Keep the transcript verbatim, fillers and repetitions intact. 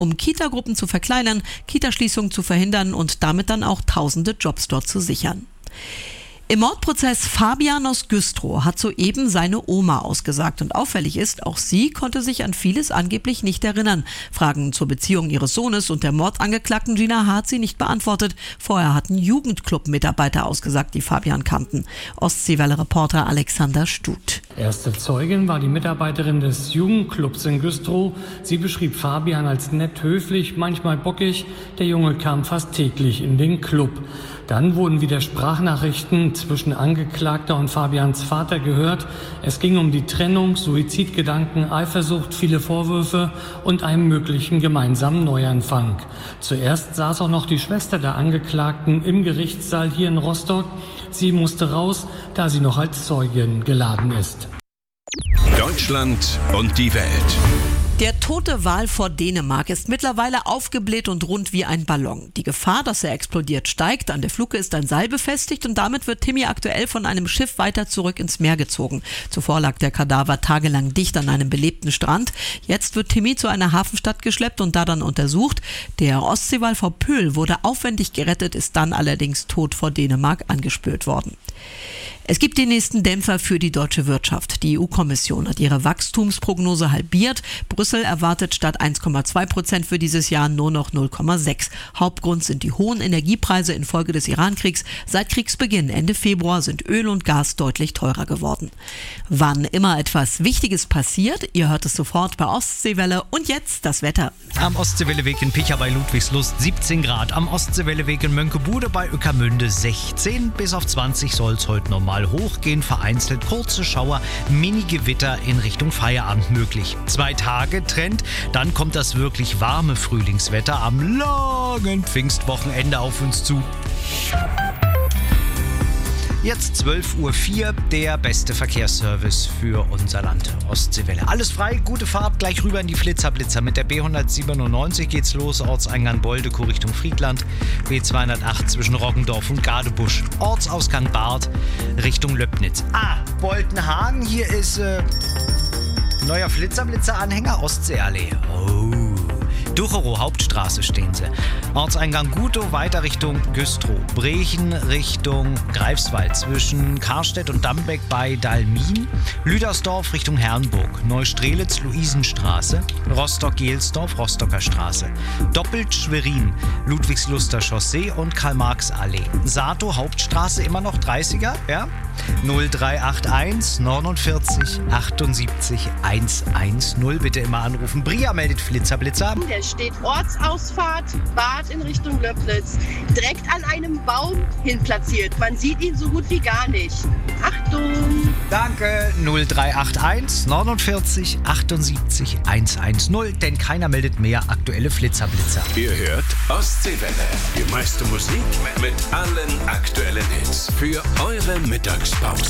um Kitagruppen zu verkleinern, Kitaschließungen zu verhindern und damit dann auch tausende Jobs dort zu sichern. Im Mordprozess Fabian aus Güstrow hat soeben seine Oma ausgesagt und auffällig ist, auch sie konnte sich an vieles angeblich nicht erinnern. Fragen zur Beziehung ihres Sohnes und der Mordangeklagten Gina H. hat sie nicht beantwortet. Vorher hatten Jugendclub-Mitarbeiter ausgesagt, die Fabian kannten. Ostseewelle-Reporter Alexander Stut. Erste Zeugin war die Mitarbeiterin des Jugendclubs in Güstrow. Sie beschrieb Fabian als nett, höflich, manchmal bockig. Der Junge kam fast täglich in den Club. Dann wurden wieder Sprachnachrichten zwischen Angeklagter und Fabians Vater gehört. Es ging um die Trennung, Suizidgedanken, Eifersucht, viele Vorwürfe und einen möglichen gemeinsamen Neuanfang. Zuerst saß auch noch die Schwester der Angeklagten im Gerichtssaal hier in Rostock. Sie musste raus, da sie noch als Zeugin geladen ist. Deutschland und die Welt. Der tote Wal vor Dänemark ist mittlerweile aufgebläht und rund wie ein Ballon. Die Gefahr, dass er explodiert, steigt. An der Fluke ist ein Seil befestigt und damit wird Timmy aktuell von einem Schiff weiter zurück ins Meer gezogen. Zuvor lag der Kadaver tagelang dicht an einem belebten Strand. Jetzt wird Timmy zu einer Hafenstadt geschleppt und da dann untersucht. Der Ostseewal vor Pöhl wurde aufwendig gerettet, ist dann allerdings tot vor Dänemark angespült worden. Es gibt den nächsten Dämpfer für die deutsche Wirtschaft. Die E U-Kommission hat ihre Wachstumsprognose halbiert. Brüssel erwartet statt eins Komma zwei Prozent für dieses Jahr nur noch null Komma sechs. Hauptgrund sind die hohen Energiepreise infolge des Iran-Kriegs. Seit Kriegsbeginn Ende Februar sind Öl und Gas deutlich teurer geworden. Wann immer etwas Wichtiges passiert, ihr hört es sofort bei Ostseewelle. Und jetzt das Wetter. Am Ostseewelleweg in Picha bei Ludwigslust siebzehn Grad. Am Ostseewelleweg in Mönckebude bei Ueckermünde sechzehn. Bis auf zwanzig soll es heute normal hochgehen, vereinzelt kurze Schauer, Mini-Gewitter in Richtung Feierabend möglich. Zwei Tage Trend, dann kommt das wirklich warme Frühlingswetter am langen Pfingstwochenende auf uns zu. Jetzt zwölf Uhr vier, der beste Verkehrsservice für unser Land. Ostseewelle. Alles frei, gute Fahrt, gleich rüber in die Flitzer-Blitzer. Mit der B hundertsiebenundneunzig geht's los, Ortseingang Boldekow Richtung Friedland, B zweihundertacht zwischen Roggendorf und Gadebusch, Ortsausgang Barth Richtung Löbnitz. Ah, Boltenhagen, hier ist äh, neuer Flitzer-Blitzer-Anhänger, Ostseeallee. Oh. Ducherow Hauptstraße stehen sie. Ortseingang Gutow weiter Richtung Güstrow. Brechen Richtung Greifswald zwischen Karstedt und Dambeck bei Dalmin. Lüdersdorf Richtung Herrenburg. Neustrelitz Luisenstraße. Rostock-Gelsdorf Rostocker Straße. Doppelt Schwerin Ludwigsluster Chaussee und Karl-Marx-Allee. Sato Hauptstraße immer noch dreißiger, ja? null drei acht eins neunundvierzig achtundsiebzig hundertzehn. Bitte immer anrufen. Bria meldet Flitzer-Blitzer. Der steht Ortsausfahrt, Bad in Richtung Löbnitz. Direkt an einem Baum hin platziert. Man sieht ihn so gut wie gar nicht. Achtung! Danke. null drei acht eins neunundvierzig achtundsiebzig hundertzehn. Denn keiner meldet mehr aktuelle Flitzer-Blitzer. Ihr hört Ostseewelle. Die meiste Musik mit allen aktuellen Hits für eure Mittagspause.